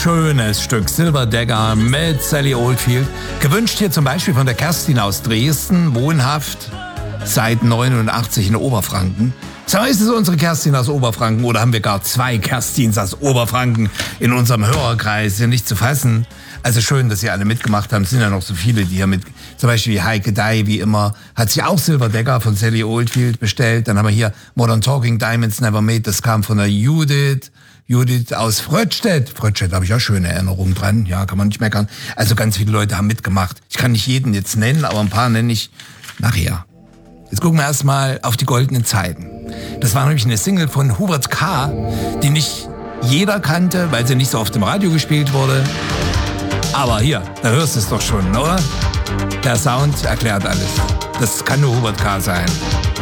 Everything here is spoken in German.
schönes Stück Silverdagger mit Sally Oldfield. Gewünscht hier zum Beispiel von der Kerstin aus Dresden, wohnhaft seit 89 in Oberfranken. So, ist es unsere Kerstin aus Oberfranken oder haben wir gar zwei Kerstins aus Oberfranken in unserem Hörerkreis? Ja, nicht zu fassen. Also schön, dass ihr alle mitgemacht habt. Es sind ja noch so viele, die hier mit, zum Beispiel Heike Dye, wie immer, hat sich auch Silverdagger von Sally Oldfield bestellt. Dann haben wir hier Modern Talking, Diamonds Never Made. Das kam von der Judith aus Fröttstedt. Fröttstedt habe ich auch schöne Erinnerungen dran. Ja, kann man nicht meckern. Also ganz viele Leute haben mitgemacht. Ich kann nicht jeden jetzt nennen, aber ein paar nenne ich nachher. Jetzt gucken wir erstmal auf die goldenen Zeiten. Das war nämlich eine Single von Hubert K., die nicht jeder kannte, weil sie nicht so oft im Radio gespielt wurde. Aber hier, da hörst du es doch schon, oder? Der Sound erklärt alles. Das kann nur Hubert K. sein.